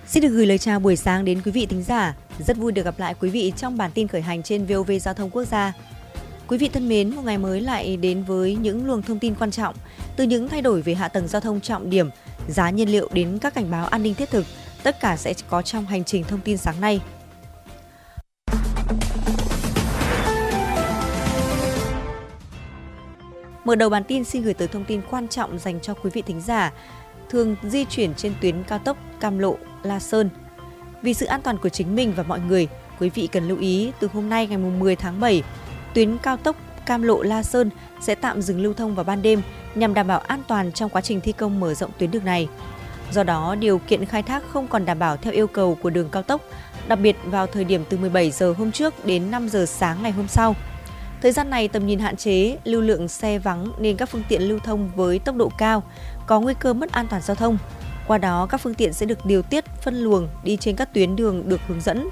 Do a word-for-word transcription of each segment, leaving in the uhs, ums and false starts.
Xin được gửi lời chào buổi sáng đến quý vị thính giả. Rất vui được gặp lại quý vị trong bản tin khởi hành trên vê o vê Giao thông Quốc gia. Quý vị thân mến, một ngày mới lại đến với những luồng thông tin quan trọng, từ những thay đổi về hạ tầng giao thông trọng điểm, giá nhiên liệu đến các cảnh báo an ninh thiết thực, tất cả sẽ có trong hành trình thông tin sáng nay. Mở đầu bản tin xin gửi tới thông tin quan trọng dành cho quý vị thính giả thường di chuyển trên tuyến cao tốc Cam Lộ - La Sơn. Vì sự an toàn của chính mình và mọi người, quý vị cần lưu ý từ hôm nay ngày mười tháng bảy, tuyến cao tốc Cam Lộ - La Sơn sẽ tạm dừng lưu thông vào ban đêm nhằm đảm bảo an toàn trong quá trình thi công mở rộng tuyến đường này. Do đó, điều kiện khai thác không còn đảm bảo theo yêu cầu của đường cao tốc, đặc biệt vào thời điểm từ mười bảy giờ hôm trước đến năm giờ sáng ngày hôm sau. Thời gian này tầm nhìn hạn chế, lưu lượng xe vắng nên các phương tiện lưu thông với tốc độ cao, có nguy cơ mất an toàn giao thông. Qua đó, các phương tiện sẽ được điều tiết, phân luồng đi trên các tuyến đường được hướng dẫn.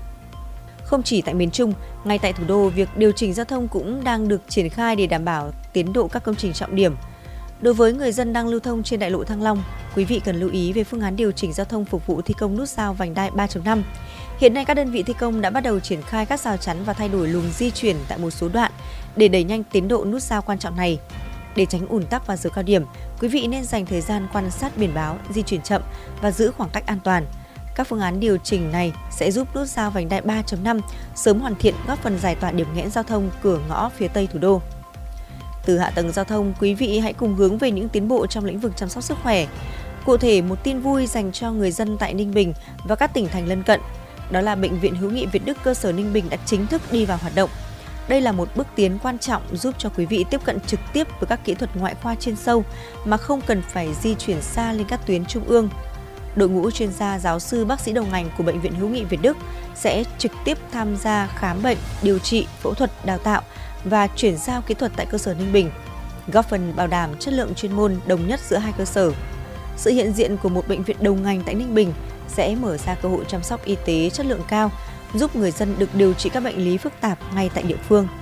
Không chỉ tại miền Trung, ngay tại thủ đô, việc điều chỉnh giao thông cũng đang được triển khai để đảm bảo tiến độ các công trình trọng điểm. Đối với người dân đang lưu thông trên đại lộ Thăng Long, quý vị cần lưu ý về phương án điều chỉnh giao thông phục vụ thi công nút giao vành đai ba chấm năm. Hiện nay các đơn vị thi công đã bắt đầu triển khai các rào chắn và thay đổi luồng di chuyển tại một số đoạn để đẩy nhanh tiến độ nút giao quan trọng này. Để tránh ùn tắc vào giờ cao điểm, quý vị nên dành thời gian quan sát biển báo, di chuyển chậm và giữ khoảng cách an toàn. Các phương án điều chỉnh này sẽ giúp nút giao vành đai ba chấm năm sớm hoàn thiện, góp phần giải tỏa điểm nghẽn giao thông cửa ngõ phía Tây thủ đô. Từ hạ tầng giao thông, quý vị hãy cùng hướng về những tiến bộ trong lĩnh vực chăm sóc sức khỏe. Cụ thể, một tin vui dành cho người dân tại Ninh Bình và các tỉnh thành lân cận, đó là Bệnh viện Hữu nghị Việt Đức cơ sở Ninh Bình đã chính thức đi vào hoạt động. Đây là một bước tiến quan trọng giúp cho quý vị tiếp cận trực tiếp với các kỹ thuật ngoại khoa chuyên sâu mà không cần phải di chuyển xa lên các tuyến trung ương. Đội ngũ chuyên gia, giáo sư, bác sĩ đầu ngành của Bệnh viện Hữu nghị Việt Đức sẽ trực tiếp tham gia khám bệnh, điều trị, phẫu thuật, đào tạo và chuyển giao kỹ thuật tại cơ sở Ninh Bình, góp phần bảo đảm chất lượng chuyên môn đồng nhất giữa hai cơ sở. Sự hiện diện của một bệnh viện đầu ngành tại Ninh Bình sẽ mở ra cơ hội chăm sóc y tế chất lượng cao, giúp người dân được điều trị các bệnh lý phức tạp ngay tại địa phương.